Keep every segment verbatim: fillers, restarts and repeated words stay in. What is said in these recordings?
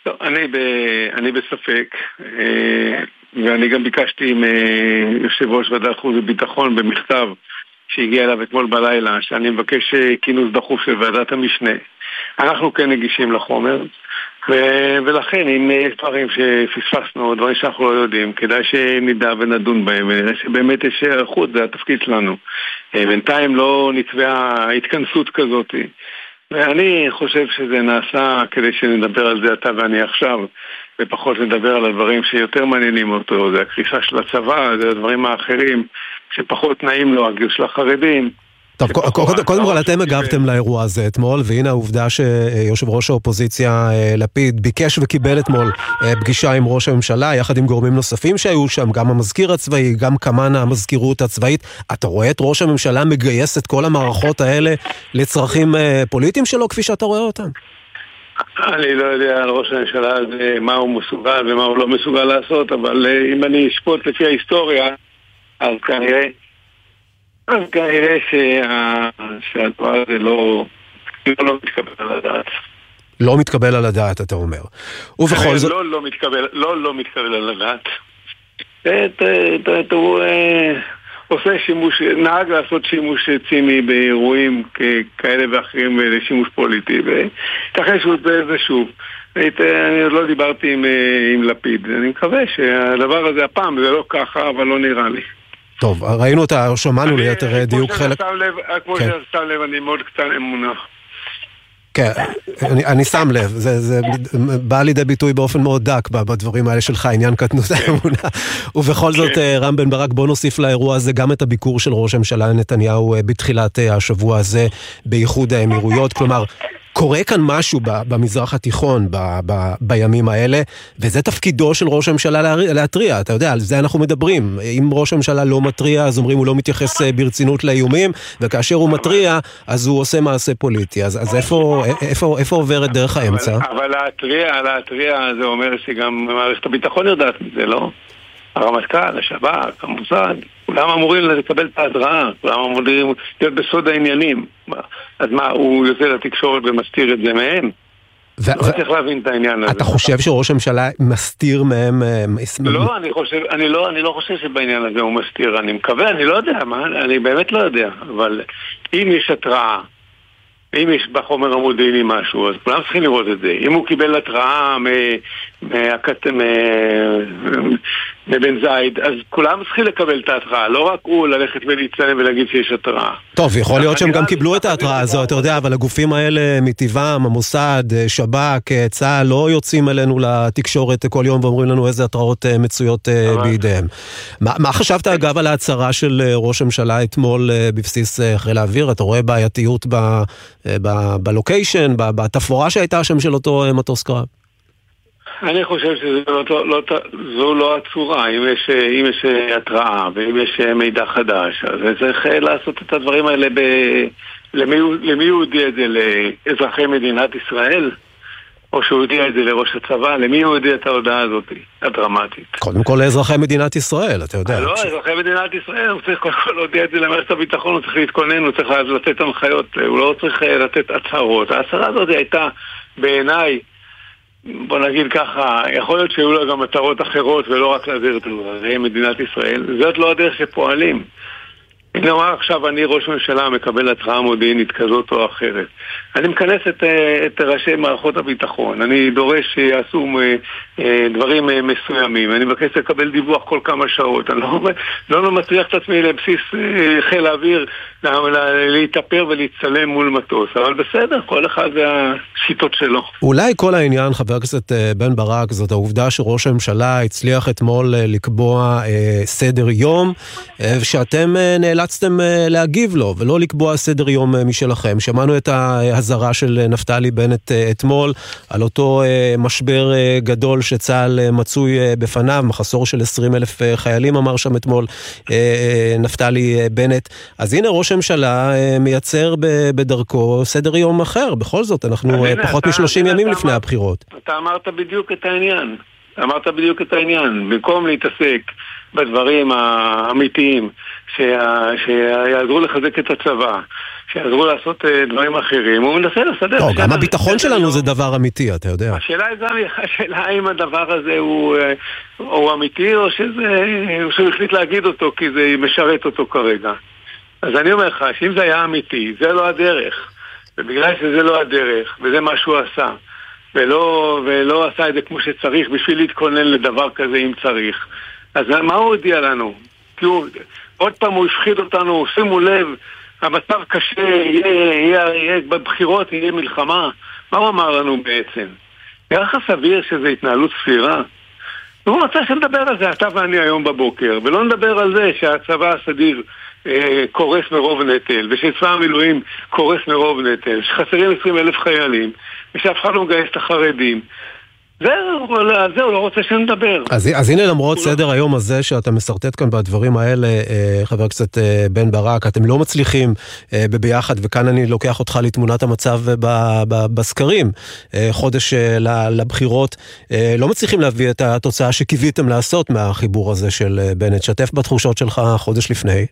לא, אני, ב, אני בספק, ואני גם ביקשתי מיושב ראש ועדת חוץ וביטחון במכתב שהגיע אליו אתמול בלילה, שאני מבקש כינוס דחוף של ועדת המשנה. אנחנו כן נגישים לחומר, ו- ולכן אם יש דברים שפספסנו, דברים שאנחנו לא יודעים, כדאי שנדע ונדון בהם, ונראה שבאמת יש ערכות, זה התפקיד שלנו. בינתיים לא נתבעה התכנסות כזאת. ואני חושב שזה נעשה כדי שנדבר על זה אתה ואני עכשיו, ופחות נדבר על הדברים שיותר מעניינים אותו, זה הקריסה של הצבא, זה הדברים האחרים שפחות נעים לו, הגיוס של החרדים. טוב, קודם כל אתם הגבתם לאירוע הזה אתמול, והנה העובדה שיושב ראש האופוזיציה לפיד ביקש וקיבל אתמול פגישה עם ראש הממשלה, יחד עם גורמים נוספים שהיו שם, גם המזכיר הצבאי, גם כמן המזכירות הצבאית. אתה רואה את ראש הממשלה מגייס את כל המערכות האלה לצרכים פוליטיים שלו, כפי שאתה רואה אותם? אני לא יודע על ראש הממשלה הזה מה הוא מסוגל ומה הוא לא מסוגל לעשות, אבל אם אני אשפוט לפי ההיסטוריה, אז כנראה אז כנראה שהדבר הזה לא לא מתקבל על הדעת. לא מתקבל על הדעת, אתה אומר. ובכל זאת... לא לא מתקבל, לא לא מתקבל על הדעת. הוא עושה שימוש, נהג לעשות שימוש ציני באירועים כאלה ואחרים לשימוש פוליטי, ותכף שהוא זה שוב. אני עוד לא דיברתי עם לפיד. אני מקווה שהדבר הזה הפעם זה לא ככה, אבל לא נראה לי. טוב, ראינו אותה, שמענו ליתר דיוק חלק... כמו שאתה לב, אני מאוד קטן אמונה. כן, אני שם לב, זה בא לידי ביטוי באופן מאוד דק בדברים האלה שלך, עניין קטנות האמונה. ובכל זאת, רם בן ברק, בוא נוסיף לאירוע הזה גם את הביקור של ראש הממשלה נתניהו בתחילת השבוע הזה באיחוד האמירויות, כלומר... קורה כאן משהו במזרח התיכון ב- ב- בימים האלה, וזה תפקידו של ראש הממשלה להטריע, אתה יודע, על זה אנחנו מדברים. אם ראש הממשלה לא מטריע, אז אומרים הוא לא מתייחס ברצינות לאיומים, וכאשר הוא מטריע, אז הוא עושה מעשה פוליטי. אז, אז איפה, איפה, איפה עוברת דרך האמצע? אבל, אבל להטריע, להטריע זה אומר שגם מערכת הביטחון יודעת מזה, לא? הרמטכ"ל, השב"כ, המוסד, כולם אמורים לקבל את ההדרעה, כולם אמורים להיות בסוד העניינים. אז מה, הוא יוצא לתקשורת ומסתיר את זה מהם? לא צריך להבין את העניין הזה. אתה חושב שראש הממשלה מסתיר מהם? לא, אני חושב, אני לא, אני לא חושב שבעניין הזה הוא מסתיר. אני מקווה, אני לא יודע, מה, אני באמת לא יודע. אבל אם יש התראה, אם יש בחומר המודיעיני משהו, אז כולם צריכים לראות את זה. אם הוא קיבל התראה מבן זייד, אז כולם צריכים לקבל את ההתראה. לא רק הוא ללכת ולהצטלם ולהגיד שיש התראה. טוב, יכול להיות שהם גם קיבלו את ההתראה הזו, אתה יודע, אבל הגופים האלה מטבעם, המוסד, שב"כ, צה"ל, לא יוצאים אלינו לתקשורת כל יום ואומרים לנו איזה התראות מצויות בידיהם. מה חשבת אגב על ההצהרה של ראש הממשלה אתמול בבסיס חיל האוויר? אתה רואה בעייתיות ב... בלוקיישן, בתפאורה שהייתה שם של אותו מטוס קרב? אני חושב שזו לא הצורה. אם יש, אם יש התראה ואם יש מידע חדש, אז צריך לעשות את הדברים האלה ב... למי הוא הודיע את זה? לאזרחי מדינת ישראל? או שהוא הודיע את זה לראש הצבא? למי הוא הודיע את ההודעה הזאת הדרמטית? קודם כל לאזרחי מדינת ישראל, אתה יודע. לא, אזרחי מדינת ישראל, הוא צריך קודם כל להודיע את זה למערכת הביטחון, הוא צריך להתכונן, הוא צריך לתת הנחיות, הוא לא צריך לתת הצהרות. ההצהרה הזאת הייתה בעיניי, בוא נגיד ככה, יכול להיות שהיו לה גם מטרות אחרות ולא רק להזהיר את אזרחי מדינת ישראל. זאת לא הדרך שפועלים. אם נאמר עכשיו אני ראש ממשלה מקבל התראה מודיעינית כזאת או אחרת, אני מכנס את, את ראשי מערכות הביטחון, אני דורש שיעשו דברים מסוימים, אני מבקש לקבל דיווח כל כמה שעות, אני לא, לא מצליח את עצמי לבסיס חיל האוויר להתאפר ולהצטלם מול מטוס, אבל בסדר, כל אחד זה השיטות שלו. אולי כל העניין, חבר הכנסת בן ברק, זאת העובדה שראש הממשלה הצליח אתמול לקבוע סדר יום, ושאתם נאלצתם להגיב לו, ולא לקבוע סדר יום משלכם. שמענו את ההזרה של נפתלי בנט אתמול, על אותו משבר גדול שצה"ל מצוי בפניו, מחסור של עשרים אלף חיילים, אמר שם אתמול נפתלי בנט. אז הנה ראש הממשלה מייצר בדרכו סדר יום אחר. בכל זאת, אנחנו פחות משלושים ימים לפני הבחירות. אתה אמרת בדיוק את העניין. אמרת בדיוק את העניין. במקום להתעסק בדברים האמיתיים שיעזרו לחזק את הצבא, שיעזרו לעשות דברים אחרים, הוא מנסה לסדר. לא, גם הביטחון שלנו זה דבר אמיתי, אתה יודע. השאלה האם הדבר הזה הוא אמיתי, או שהוא החליט להגיד אותו, כי זה משרת אותו כרגע. אז אני אומר לך, שאם זה היה אמיתי, זה לא הדרך. ובגלל שזה לא הדרך, וזה מה שהוא עשה, ולא, ולא עשה את זה כמו שצריך, בשביל להתכונן לדבר כזה אם צריך. אז מה הוא הודיע לנו? כי הוא, עוד פעם הוא הפחיד אותנו, שימו לב, המצב קשה, יהיה, יהיה, יהיה, בבחירות יהיה מלחמה. מה הוא אמר לנו בעצם? נראה לך סביר שזה התנהלות סבירה? והוא מצא שנדבר על זה, אתה ואני היום בבוקר, ולא נדבר על זה שהצבא הסדיר אה, קורס מרוב נטל, ושצבא המילואים קורס מרוב נטל, שחסרים עשרים אלף חיילים, ושאף אחד לא מגייס את החרדים. זהו, על זה הוא לא רוצה שנדבר. אז, אז הנה למרות סדר לא... היום הזה שאתה מסרטט כאן בדברים האלה, חבר הכנסת בן ברק, אתם לא מצליחים בביחד, וכאן אני לוקח אותך לתמונת המצב בסקרים, חודש לבחירות, לא מצליחים להביא את התוצאה שקיוויתם לעשות מהחיבור הזה של בנט. שתף בתחושות שלך חודש לפני.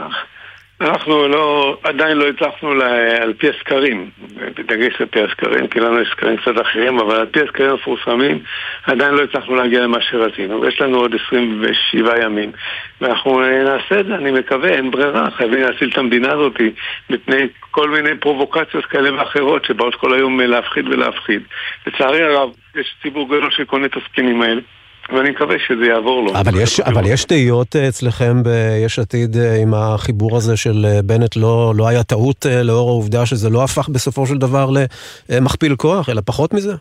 אנחנו לא, עדיין לא הצלחנו לה, על פי הסקרים, בדגש על פי הסקרים, כי לנו יש סקרים קצת אחרים, אבל על פי הסקרים המפורסמים, עדיין לא הצלחנו להגיע למה שרצינו. יש לנו עוד עשרים ושבעה ימים, ואנחנו נעשה את זה, אני מקווה, אין ברירה, חייבים להציל את המדינה הזאת, מפני כל מיני פרובוקציות כאלה ואחרות, שבאות כל היום להפחיד ולהפחיד. לצערי הרב, יש ציבור גדול שקונה את הספינים האלה. ואני מקווה שזה יעבור לו. אבל יש, אבל יש תהיות אצלכם ביש עתיד עם החיבור הזה של בנט, לא, לא היה טעות לאור העובדה שזה לא הפך בסופו של דבר למכפיל כוח, אלא פחות מזה?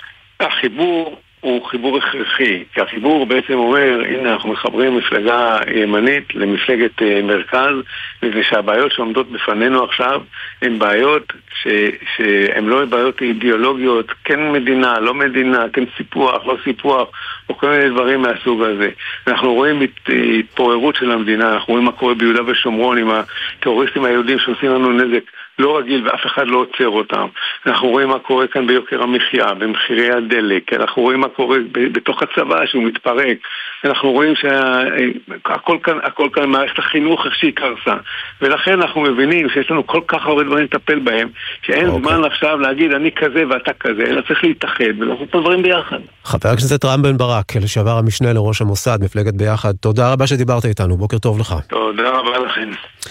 החיבור הוא חיבור הכרחי, כי החיבור בעצם אומר, הנה אנחנו מחברים מפלגה ימנית למפלגת מרכז, וזה שהבעיות שעומדות בפנינו עכשיו הן בעיות ש, שהן לא בעיות אידיאולוגיות, כן מדינה, לא מדינה, כן סיפוח, לא סיפוח, או כל מיני דברים מהסוג הזה. אנחנו רואים התפוררות של המדינה, אנחנו רואים מה קורה ביהודה ושומרון עם הטרוריסטים היהודים שעושים לנו נזק לא רגיל ואף אחד לא עוצר אותם. אנחנו רואים מה קורה כאן ביוקר המחיה, במחירי הדלק, אנחנו רואים מה קורה בתוך הצבא שהוא מתפרק, אנחנו רואים שהכל כאן, הכל כאן מערכת החינוך איך שהיא קרסה, ולכן אנחנו מבינים שיש לנו כל כך הרבה דברים לטפל בהם, שאין okay. זמן עכשיו להגיד אני כזה ואתה כזה, אלא צריך להתאחד ולעשות את הדברים ביחד. חבר הכנסת רם בן ברק, לשעבר המשנה לראש המוסד, מפלגת ביחד, תודה רבה שדיברת איתנו, בוקר טוב לך. תודה רבה לכם.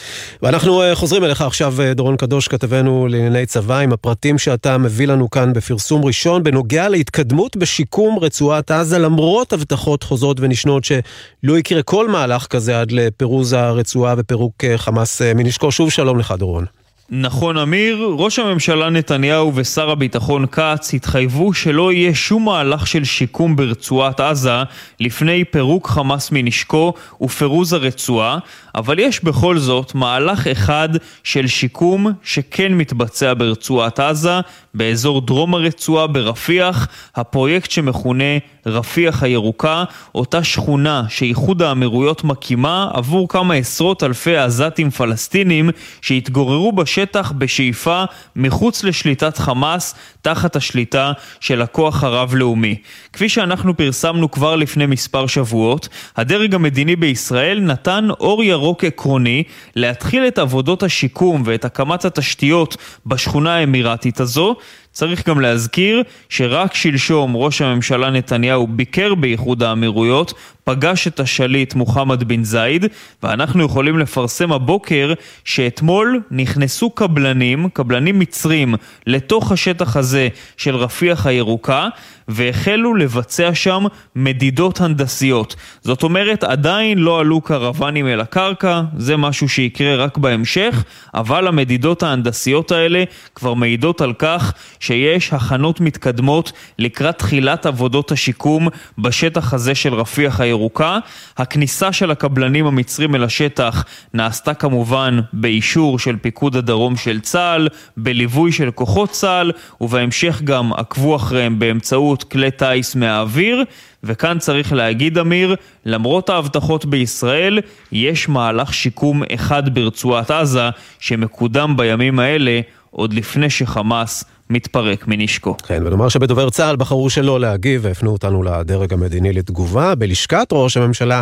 ואנחנו חוזרים אליך עכשיו, דורון קדוש, כתבנו לענייני צבא, עם הפרטים שאתה מביא לנו כאן בפרסום ראשון, בנוגע להתקדמות בשיקום רצועת עזה, למרות הבטחות חוזרות ונשנות שלא יקרה כל מהלך כזה עד לפירוז הרצועה ופירוק חמאס מנשקו. שוב שלום לך דורון. נכון אמיר, ראש הממשלה נתניהו ושר הביטחון כץ התחייבו שלא יהיה שום מהלך של שיקום ברצועת עזה לפני פירוק חמאס מנשקו ופירוז הרצועה, אבל יש בכל זאת מהלך אחד של שיקום שכן מתבצע ברצועת עזה, באזור דרום הרצועה ברפיח, הפרויקט שמכונה רפיח הירוקה, אותה שכונה שאיחוד האמירויות מקימה עבור כמה עשרות אלפי עזתים פלסטינים שהתגוררו בשטח בשאיפה מחוץ לשליטת חמאס, תחת השליטה של הכוח הרב-לאומי. כפי שאנחנו פרסמנו כבר לפני מספר שבועות, הדרג המדיני בישראל נתן אור ירוק עקרוני להתחיל את עבודות השיקום ואת הקמת התשתיות בשכונה האמירתית הזו. צריך גם להזכיר שרק שלשום ראש הממשלה נתניהו ביקר באיחוד האמירויות, פגש את השליט מוחמד בן זייד, ואנחנו יכולים לפרסם הבוקר שאתמול נכנסו קבלנים, קבלנים מצרים, לתוך השטח הזה של רפיח הירוקה, והחלו לבצע שם מדידות הנדסיות. זאת אומרת, עדיין לא עלו קרוונים אל הקרקע, זה משהו שיקרה רק בהמשך, אבל המדידות ההנדסיות האלה כבר מעידות על כך שיש הכנות מתקדמות לקראת תחילת עבודות השיקום בשטח הזה של רפיח הירוקה. הכניסה של הקבלנים המצרים אל השטח נעשתה כמובן באישור של פיקוד הדרום של צה"ל, בליווי של כוחות צה"ל, ובהמשך גם עקבו אחריהם באמצעות כלי טייס מהאוויר. וכאן צריך להגיד אמיר, למרות ההבטחות בישראל, יש מהלך שיקום אחד ברצועת עזה שמקודם בימים האלה, עוד לפני שחמאס מתפרק מנשקו. כן, ונאמר שבדובר צה"ל בחרו שלא להגיב והפנו אותנו לדרג המדיני לתגובה. בלשכת ראש הממשלה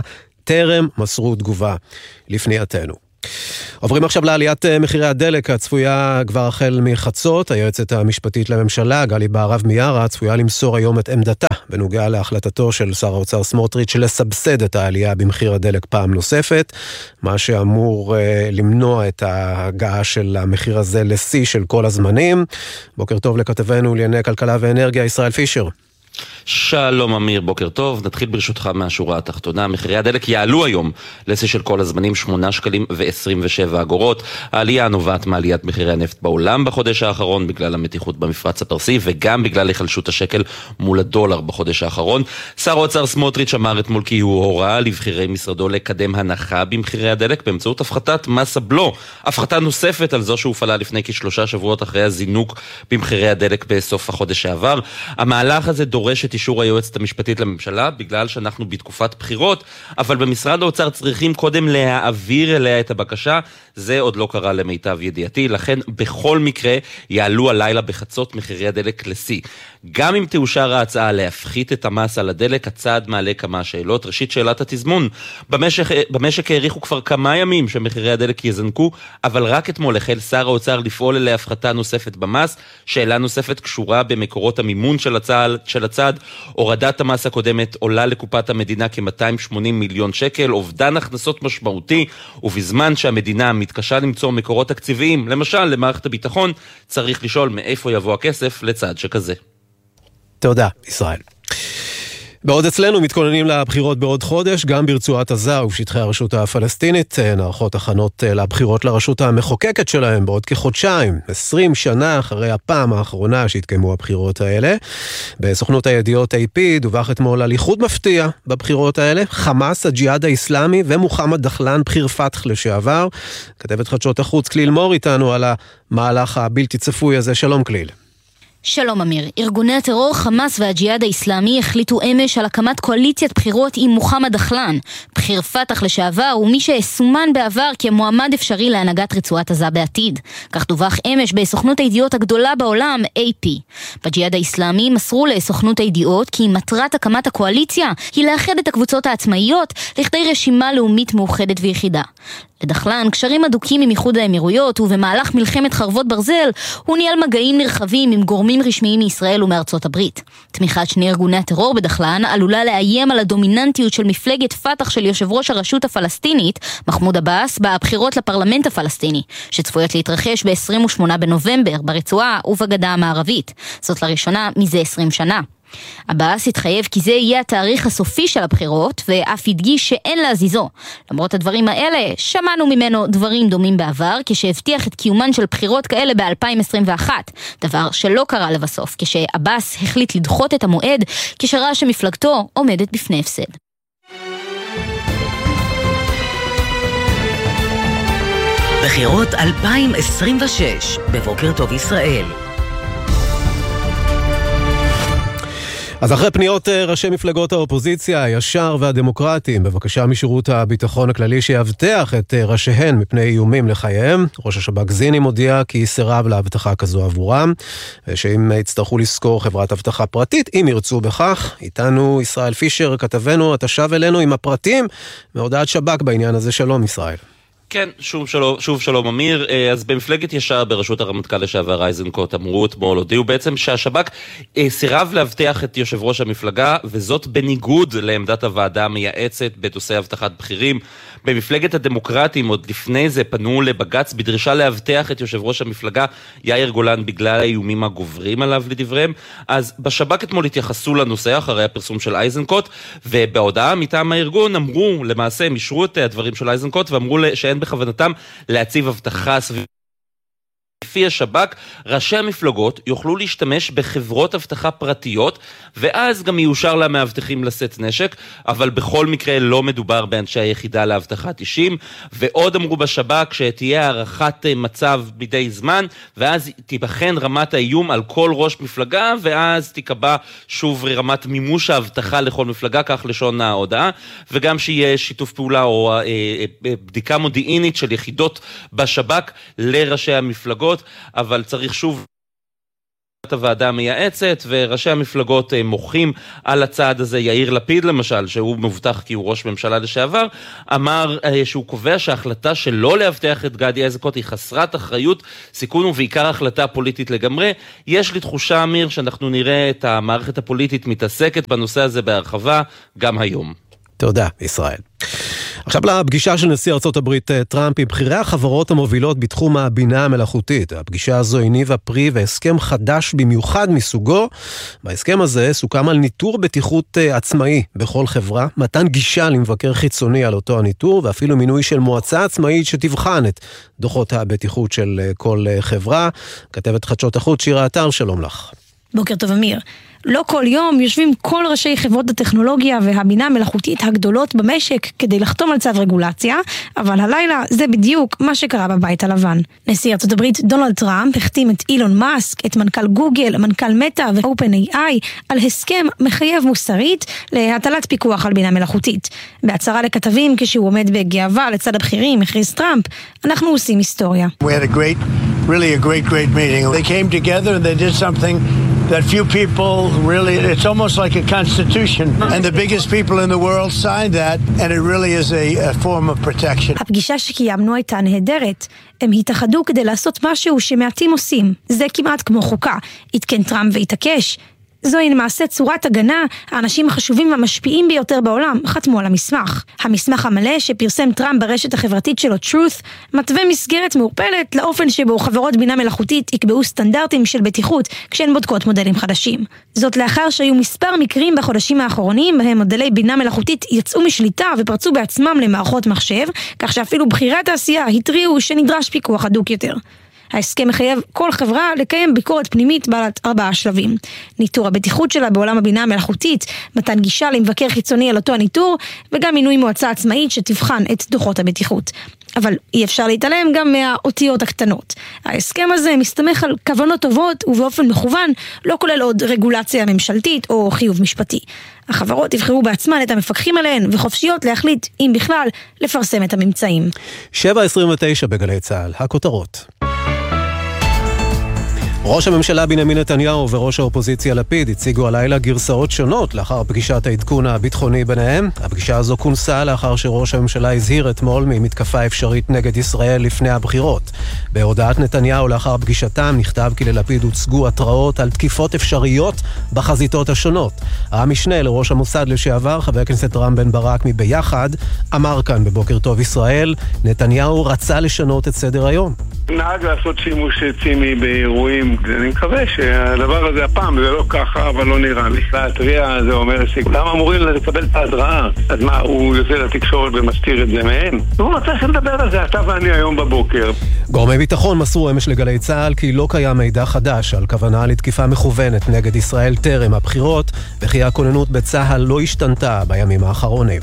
טרם מסרו תגובה לפנייתנו. עוברים עכשיו לעליית מחירי הדלק הצפויה כבר החל מחצות. היועצת המשפטית לממשלה, גלי בהרב מיארה, צפויה למסור היום את עמדתה בנוגע להחלטתו של שר האוצר סמוטריץ' לסבסד את העלייה במחיר הדלק פעם נוספת, מה שאמור אה, למנוע את ההגעה של המחיר הזה לשיא של כל הזמנים. בוקר טוב לכתבנו לענייני כלכלה ואנרגיה, ישראל פישר. שלום אמיר, בוקר טוב. נתחיל ברשותך מהשורה התחתונה. מחירי הדלק יעלו היום לשיא של כל הזמנים, שמונה שקלים ועשרים ושבע אגורות. העלייה נובעת מעליית מחירי הנפט בעולם בחודש האחרון בגלל המתיחות במפרץ הפרסי וגם בגלל היחלשות השקל מול הדולר בחודש האחרון. שר האוצר סמוטריץ' אמר אתמול כי הוא הורה לבחירי משרדו לקדם הנחה במחירי הדלק באמצעות הפחתת מס הבלו, הפחתה נוספת על זו שהופעלה לפני כשלושה שבועות אחרי הזינוק במחירי הדלק בסוף החודש שעבר. המהלך הזה דורש את אישור היועצת המשפטית לממשלה, בגלל שאנחנו בתקופת בחירות, אבל במשרד האוצר צריכים קודם להעביר אליה את הבקשה. זה עוד לא קרה למיטב ידיעתי, לכן בכל מקרה יעלו הלילה בחצות מחירי הדלק לשיא. גם אם תאושר ההצעה להפחית את המס על הדלק, הצעד מעלה כמה שאלות. ראשית, שאלת התזמון. במשק, במשק העריכו כבר כמה ימים שמחירי הדלק יזנקו, אבל רק אתמול החל שר האוצר לפעול להפחתה נוספת במס. שאלה נוספת קשורה במקורות המימון של הצעד, של הצעד. הורדת המס הקודמת עולה לקופת המדינה כ-מאתיים ושמונים מיליון שקל, אובדן הכנסות משמעותי, ובזמן שהמדינה מתקשה למצוא מקורות תקציביים, למשל למערכת הביטחון, צריך לשאול מאיפה יבוא הכסף לצעד שכזה. תודה, ישראל. בעוד אצלנו מתכוננים לבחירות בעוד חודש, גם ברצועת עזה ובשטחי הרשות הפלסטינית נערכות הכנות לבחירות לרשות המחוקקת שלהם בעוד כחודשיים, עשרים שנה אחרי הפעם האחרונה שהתקיימו הבחירות האלה. בסוכנות הידיעות איי פי דווח אתמול על איחוד מפתיע בבחירות האלה, חמאס, הג'יהאד האסלאמי ומוחמד דחלן, בחיר פתח לשעבר. כתבת חדשות החוץ כליל מור איתנו על המהלך הבלתי צפוי הזה. שלום כליל. שלום אמיר. ארגוני הטרור חמאס והג'יהאד האסלאמי החליטו אמש על הקמת קואליציית בחירות עם מוחמד דחלן, בחיר פתח לשעבר ומי שסומן בעבר כמועמד אפשרי להנהגת רצועת עזה בעתיד. כך דווח אמש בסוכנות הידיעות הגדולה בעולם, איי פי. בג'יהאד האסלאמי מסרו לסוכנות הידיעות כי מטרת הקמת הקואליציה היא לאחד את הקבוצות העצמאיות לכדי רשימה לאומית מאוחדת ויחידה. לדחלן קשרים אדוקים עם איחוד האמירויות, ובמהלך מלחמת חרבות ברזל הוא ניהל מגעים נרחבים עם גורמים רשמיים מישראל ומארצות הברית. תמיכת שני ארגוני הטרור בדחלן עלולה לאיים על הדומיננטיות של מפלגת פתח של יושב ראש הרשות הפלסטינית, מחמוד עבאס, בבחירות לפרלמנט הפלסטיני, שצפויות להתרחש ב-עשרים ושמונה בנובמבר ברצועה ובגדה המערבית. זאת לראשונה מזה עשרים שנה. עבאס התחייב כי זה יהיה התאריך הסופי של הבחירות, ואף הדגיש שאין להזיזו. למרות הדברים האלה, שמענו ממנו דברים דומים בעבר, כשהבטיח את קיומן של בחירות כאלה ב-אלפיים עשרים ואחת, דבר שלא קרה לבסוף, כשעבאס החליט לדחות את המועד, כשראה שמפלגתו עומדת בפני הפסד. בחירות אלפיים עשרים ושש, בבוקר טוב ישראל. אז אחרי פניות ראשי מפלגות האופוזיציה, הישר והדמוקרטים, בבקשה משירות הביטחון הכללי שיבטח את ראשיהן מפני איומים לחייהם, ראש השב"כ זיני מודיע כי סירב להבטחה כזו עבורם, ושאם יצטרכו לזכור חברת הבטחה פרטית, אם ירצו בכך. איתנו ישראל פישר, כתבנו, אתה שב אלינו עם הפרטים מהודעת שב"כ בעניין הזה. שלום ישראל. כן, שוב שלום, שוב שלום אמיר. אז במפלגת ישר בראשות הרמטכ"ל לשעבר איזנקוט אמרו אתמול, הודיעו בעצם שהשב"כ סירב להבטיח את יושב ראש המפלגה, וזאת בניגוד לעמדת הוועדה המייעצת בנושא הבטחת בכירים. במפלגת הדמוקרטים עוד לפני זה פנו לבג"ץ בדרישה להבטיח את יושב ראש המפלגה יאיר גולן בגלל האיומים הגוברים עליו לדבריהם. אז בשב"כ אתמול התייחסו לנושא אחרי הפרסום של איזנקוט, ובהודעה מטעם הארגון אמרו, למעשה הם אישרו את הדברים של איזנקוט ואמרו שאין בכוונתם להציב הבטחה סביב. לפי השב"כ, ראשי המפלגות יוכלו להשתמש בחברות הבטחה פרטיות, ואז גם יאושר למאבטחים לשאת נשק, אבל בכל מקרה לא מדובר באנשי היחידה להבטחת אישים. ועוד אמרו בשב"כ שתהיה הערכת מצב בידי זמן, ואז תיבחן רמת האיום על כל ראש מפלגה, ואז תיקבע שוב רמת מימוש ההבטחה לכל מפלגה, כך לשון ההודעה, וגם שיהיה שיתוף פעולה או אה, אה, בדיקה מודיעינית של יחידות בשב"כ לראשי המפלגות. אבל צריך שוב הוועדה המייעצת, וראשי המפלגות מוחים על הצעד הזה. יאיר לפיד למשל, שהוא מבוטח כי הוא ראש ממשלה לשעבר, אמר שהוא קובע שההחלטה שלא להבטיח את גדי איזנקוט היא חסרת אחריות, סיכון ובעיקר החלטה פוליטית לגמרי. יש לי תחושה, אמיר, שאנחנו נראה את המערכת הפוליטית מתעסקת בנושא הזה בהרחבה גם היום. תודה, ישראל. עכשיו לפגישה של נשיא ארצות הברית טראמפ עם בכירי החברות המובילות בתחום הבינה המלאכותית. הפגישה הזו הניבה פרי והסכם חדש במיוחד מסוגו. בהסכם הזה סוכם על ניטור בטיחות עצמאי בכל חברה, מתן גישה למבקר חיצוני על אותו הניטור, ואפילו מינוי של מועצה עצמאית שתבחן את דוחות הבטיחות של כל חברה. כתבת חדשות החוץ שירה אתר, שלום לך. בוקר טוב אמיר. לא כל יום יושבים כל ראשי חברות הטכנולוגיה והבינה המלאכותית הגדולות במשק כדי לחתום על צו רגולציה, אבל הלילה זה בדיוק מה שקרה בבית הלבן. נשיא ארצות הברית דונלד טראמפ החתים את אילון מאסק, את מנכ"ל גוגל, מנכ"ל מטא ואופן איי איי על הסכם מחייב מוסרית להטלת פיקוח על בינה מלאכותית. בהצהרה לכתבים כשהוא עומד בגאווה לצד הבכירים, הכריז טראמפ, אנחנו עושים היסטוריה. We had a great, really a great, great meeting. They came together and they did something that few people really, it's almost like a constitution, and the biggest people in the world signed that, and it really is a, a form of protection. הפגישה שקיימנו הייתה נהדרת. הם התאחדו כדי לעשות משהו שמעטים עושים. זה כמעט כמו חוקה. התקן טראמפ והתעקש. זוהי למעשה צורת הגנה, האנשים החשובים והמשפיעים ביותר בעולם חתמו על המסמך. המסמך המלא שפרסם טראמפ ברשת החברתית שלו Truth, מתווה מסגרת מעורפלת לאופן שבו חברות בינה מלאכותית יקבעו סטנדרטים של בטיחות כשהן בודקות מודלים חדשים. זאת לאחר שהיו מספר מקרים בחודשים האחרונים בהם מודלי בינה מלאכותית יצאו משליטה ופרצו בעצמם למערכות מחשב, כך שאפילו בכירי התעשייה התריעו שנדרש פיקוח הדוק יותר. ההסכם מחייב כל חברה לקיים ביקורת פנימית בעלת ארבעה שלבים. ניטור הבטיחות שלה בעולם הבינה המלאכותית, מתן גישה למבקר חיצוני על אותו הניטור, וגם מינוי מועצה עצמאית שתבחן את דוחות הבטיחות. אבל אי אפשר להתעלם גם מהאותיות הקטנות. ההסכם הזה מסתמך על כוונות טובות ובאופן מכוון לא כולל עוד רגולציה ממשלתית או חיוב משפטי. החברות יבחרו בעצמן את המפקחים עליהן וחופשיות להחליט אם בכלל לפרסם את הממצאים. שבע עשרים ותשע בגלי צהל, הכותרות. ראש הממשלה בנימין נתניהו וראש האופוזיציה לפיד הציגו הלילה גרסאות שונות לאחר פגישת העדכון הביטחוני ביניהם. הפגישה הזו כונסה לאחר שראש הממשלה הזהיר אתמול ממתקפה אפשרית נגד ישראל לפני הבחירות. בהודעת נתניהו לאחר פגישתם נכתב כי ללפיד הוצגו התראות על תקיפות אפשריות בחזיתות השונות. המשנה לראש המוסד לשעבר, חבר הכנסת רם בן ברק מביחד, אמר כאן בבוקר טוב ישראל, נתניהו רצה לשנות את סדר היום. נהג לעשות שימוש ציני באירועים, אני מקווה שהדבר הזה הפעם זה לא ככה, אבל לא נראה לי. להטריע זה אומר שכולם אמורים לקבל את ההדרעה, אז מה, הוא יוצא לתקשורת ומסתיר את זה מהם? הוא רוצה שנדבר על זה, אתה ואני היום בבוקר. גורמי ביטחון מסרו אמש לגלי צהל כי לא קיים מידע חדש על כוונה לתקיפה מכוונת נגד ישראל טרם הבחירות, וכי הכוננות בצהל לא השתנתה בימים האחרונים.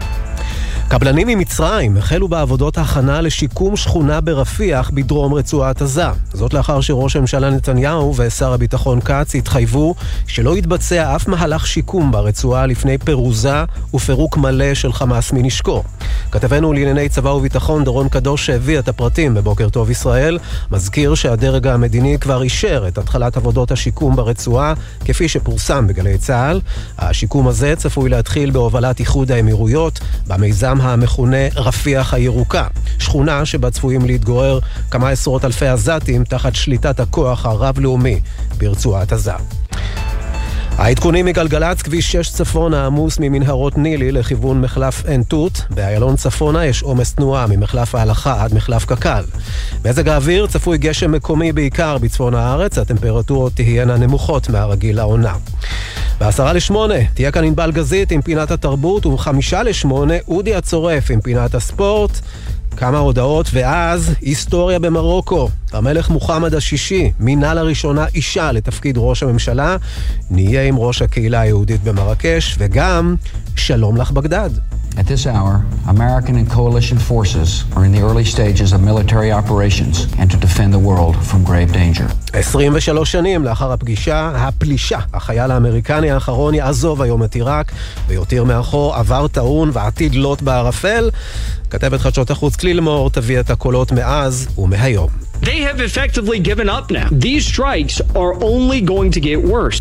קבלנים ממצרים החלו בעבודות ההכנה לשיקום שכונה ברפיח בדרום רצועת עזה. זאת לאחר שראש הממשלה נתניהו ושר הביטחון כץ התחייבו שלא יתבצע אף מהלך שיקום ברצועה לפני פירוזה ופירוק מלא של חמאס מנשקו. כתבנו לענייני צבא וביטחון דורון קדוש שהביא את הפרטים בבוקר טוב ישראל, מזכיר שהדרג המדיני כבר אישר את התחלת עבודות השיקום ברצועה כפי שפורסם בגלי צהל. השיקום הזה צפוי להתחיל בהובלת איחוד האמירויות במיזם המכונה רפיח הירוקה, שכונה שבה צפויים להתגורר כמה עשרות אלפי עזתים תחת שליטת הכוח הרב-לאומי ברצועת עזה. העדכונים מגלגלצ, כביש שש צפונה עמוס ממנהרות נילי לכיוון מחלף עין תות. באיילון צפונה יש עומס תנועה ממחלף ההלכה עד מחלף קקל. מזג האוויר צפוי גשם מקומי בעיקר בצפון הארץ, הטמפרטורות תהיינה נמוכות מהרגיל לעונה. בעשרה לשמונה תהיה כאן ענבל גזית עם פינת התרבות, ובחמישה לשמונה אודי הצורף עם פינת הספורט. כמה הודעות ואז היסטוריה במרוקו. המלך מוחמד השישי מינה לראשונה אישה לתפקיד ראש הממשלה. נהיה עם ראש הקהילה היהודית במרקש, וגם שלום לך בגדד. At this hour, American and coalition forces are in the early stages of military operations and to defend the world from grave danger. עשרים ושלוש שנים לאחר הפגישה, הפלישה, החייל האמריקני האחרון יעזוב היום את עיראק ויותיר מאחור עבר טעון ועתיד לוט בערפל. כתבת חדשות החוץ קלילמור תביא את הקולות מאז ומהיום. They have effectively given up now. These strikes are only going to get worse.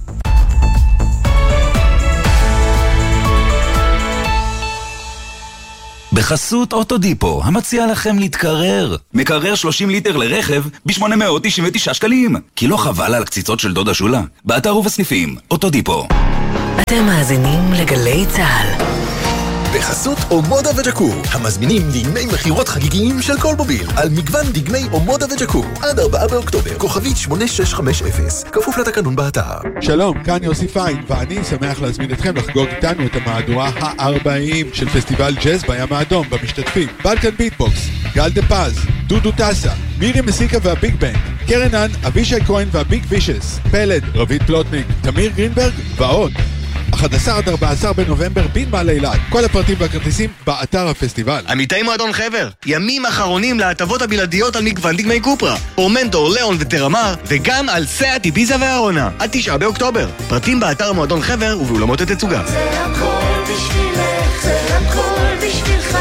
בחסות אוטודיפו, המציע לכם להתקרר. מקרר שלושים ליטר לרכב ב-שמונה מאות תשעים ותשעה שקלים. כי לא חבל על הקציצות של דודה שולה. באתר ובסניפים, אוטודיפו. אתם מאזינים לגלי צהל. בחסות אומודה וג'קור, המזמינים דגמי מחירות חגיגיים של כל מוביל, על מגוון דגמי אומודה וג'קור, עד ארבעה באוקטובר, כוכבית שמונה שש חמש אפס, כפוף לתקנון באתר. שלום, כאן יוסי פיין, ואני שמח להזמין אתכם לחגוג איתנו את המהדורה ה-ארבעים של פסטיבל ג'אז בים האדום, במשתתפים בלקן ביטבוקס, גל דה פז, דודו טסה, מירי מסיקה והביג בנד, קרנן, אבישי כהן והביג וישס, פלד, רבית פלוטניק, תמיר גרינברג ועוד. אחד עשר עד ארבעה עשר בנובמבר בין מעלה אילת. כל הפרטים והכרטיסים באתר הפסטיבל. עמיתי מועדון חבר, ימים אחרונים להטבות הבלעדיות על מגוון דגמי קופרה, פורמנטור, ליאון וטרמר, וגם על סאט, איביזה והארונה, עד תשעה באוקטובר. פרטים באתר מועדון חבר ובאולמות התצוגה. זה הכל בשבילך, זה הכל בשבילך,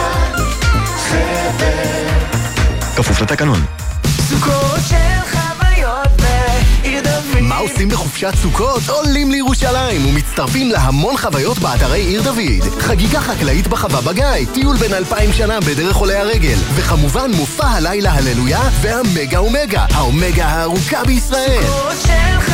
חבר. כפוף לתקנון. סוכות של חוויות בעיר דוד. מה עושים בחופשת סוכות? עולים לירושלים ומצטרפים להמון חוויות באתרי עיר דוד. חגיגה חקלאית בחווה בגיא, טיול בין אלפיים שנה בדרך עולי הרגל, וכמובן מופע הלילה הללויה והמגה אומגה, האומגה הארוכה בישראל. סוכות של